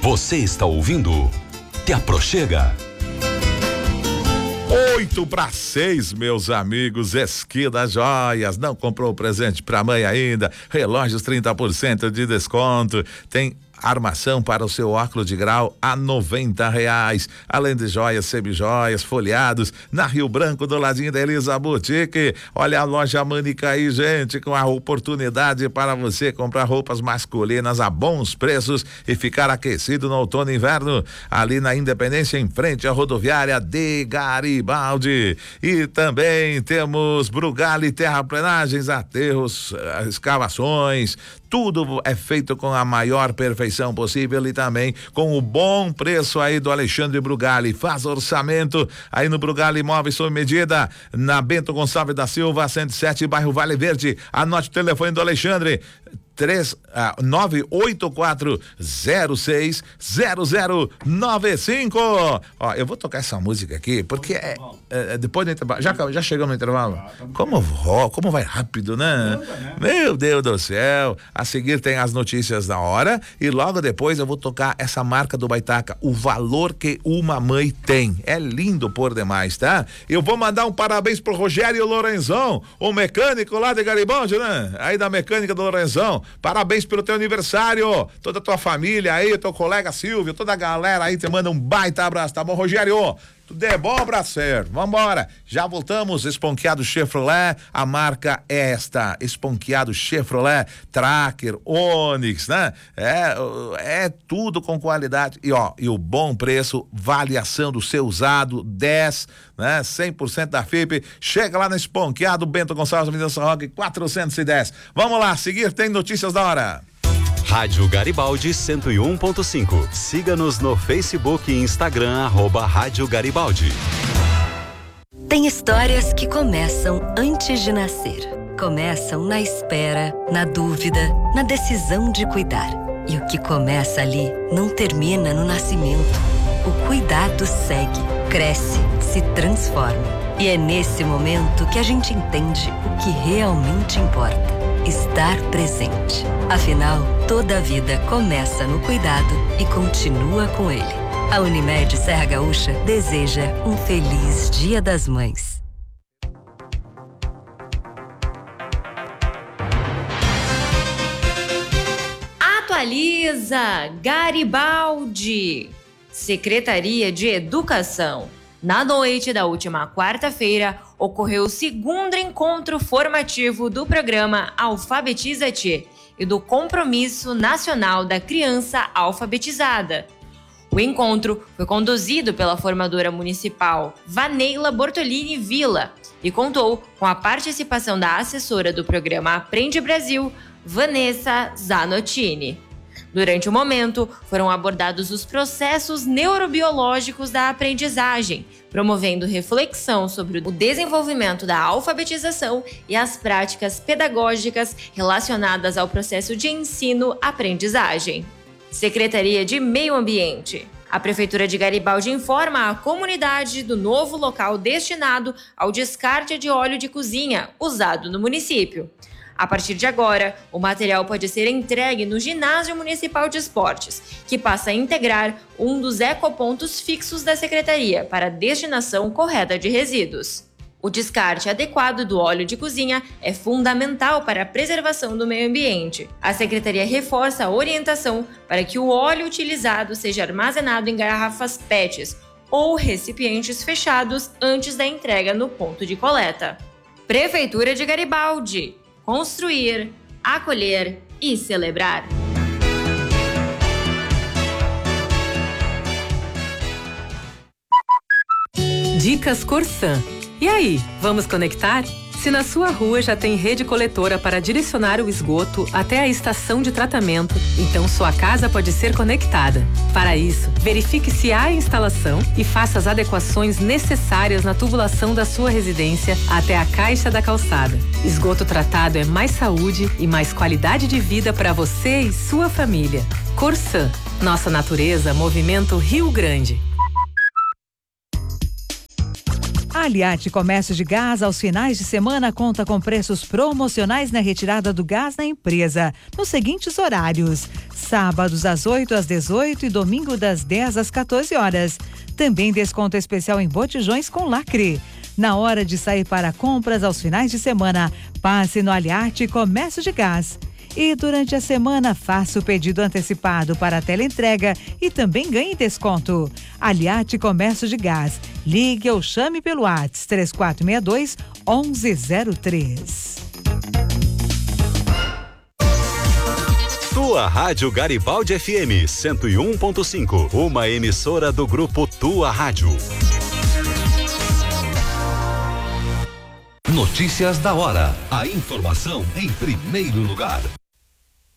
Você está ouvindo Te Aproxega. 8:06, meus amigos. Esquina Joias. Não comprou presente pra mãe ainda? Relógios 30% de desconto. Tem armação para o seu óculos de grau a R$90, além de joias, semijoias, folheados, na Rio Branco, do ladinho da Elisa Boutique. Olha a loja Mânica aí, gente, com a oportunidade para você comprar roupas masculinas a bons preços e ficar aquecido no outono e inverno, ali na Independência, em frente à rodoviária de Garibaldi. E também temos Brugali Terraplenagens, aterros, escavações, tudo é feito com a maior perfeição possível e também com o bom preço aí do Alexandre Brugali. Faz orçamento aí no Brugali Imóveis sob medida, na Bento Gonçalves da Silva, 107, bairro Vale Verde. Anote o telefone do Alexandre: 984060095. Ó, eu vou tocar essa música aqui porque depois do intervalo. Já chegamos no intervalo? Como vai rápido, né? Meu Deus do céu. A seguir tem as notícias da hora e logo depois eu vou tocar essa marca do Baitaca, o valor que uma mãe tem. É lindo por demais, tá? Eu vou mandar um parabéns pro Rogério Lorenzão, o mecânico lá de Garibaldi, né? Aí da mecânica do Lorenzão. Parabéns pelo teu aniversário, toda a tua família aí, teu colega Silvio, toda a galera aí te manda um baita abraço, tá bom, Rogério? Tudo é bom, abraço. Vambora, já voltamos. Esponqueado Chevrolet, a marca é esta, Esponqueado Chevrolet, Tracker, Onix, né? É tudo com qualidade e o bom preço, avaliação do seu usado, 10, né? 100% da FIP. Chega lá no Esponqueado, Bento Gonçalves, Avenida São Roque, 410. Vamos lá, seguir, tem notícias da hora. Rádio Garibaldi 101.5. Siga-nos no Facebook e Instagram, @Rádio Garibaldi. Tem histórias que começam antes de nascer. Começam na espera, na dúvida, na decisão de cuidar. E o que começa ali não termina no nascimento. O cuidado segue, cresce, se transforma. E é nesse momento que a gente entende o que realmente importa. Estar presente. Afinal, toda a vida começa no cuidado e continua com ele. A Unimed Serra Gaúcha deseja um feliz Dia das Mães. Atualiza Garibaldi. Secretaria de Educação. Na noite da última quarta-feira, ocorreu o segundo encontro formativo do programa Alfabetiza-te e do Compromisso Nacional da Criança Alfabetizada. O encontro foi conduzido pela formadora municipal Vaneila Bortolini Villa e contou com a participação da assessora do programa Aprende Brasil, Vanessa Zanottini. Durante o momento, foram abordados os processos neurobiológicos da aprendizagem, promovendo reflexão sobre o desenvolvimento da alfabetização e as práticas pedagógicas relacionadas ao processo de ensino-aprendizagem. Secretaria de Meio Ambiente. A Prefeitura de Garibaldi informa a comunidade do novo local destinado ao descarte de óleo de cozinha usado no município. A partir de agora, o material pode ser entregue no Ginásio Municipal de Esportes, que passa a integrar um dos ecopontos fixos da Secretaria para a destinação correta de resíduos. O descarte adequado do óleo de cozinha é fundamental para a preservação do meio ambiente. A Secretaria reforça a orientação para que o óleo utilizado seja armazenado em garrafas PETs ou recipientes fechados antes da entrega no ponto de coleta. Prefeitura de Garibaldi. Construir, acolher e celebrar. Dicas Corsan. E aí, vamos conectar? Se na sua rua já tem rede coletora para direcionar o esgoto até a estação de tratamento, então sua casa pode ser conectada. Para isso, verifique se há instalação e faça as adequações necessárias na tubulação da sua residência até a caixa da calçada. Esgoto tratado é mais saúde e mais qualidade de vida para você e sua família. Corsan. Nossa natureza, Movimento Rio Grande. A Aliate Comércio de Gás, aos finais de semana, conta com preços promocionais na retirada do gás na empresa, nos seguintes horários: sábados das 8 às 18 e domingo das 10 às 14 horas. Também desconto especial em botijões com lacre. Na hora de sair para compras aos finais de semana, passe no Aliarte Comércio de Gás. E durante a semana, faça o pedido antecipado para a teleentrega e também ganhe desconto. Aliarte Comércio de Gás. Ligue ou chame pelo WhatsApp 3462-1103. Tua Rádio Garibaldi FM 101.5, uma emissora do grupo Tua Rádio. Notícias da hora. A informação em primeiro lugar.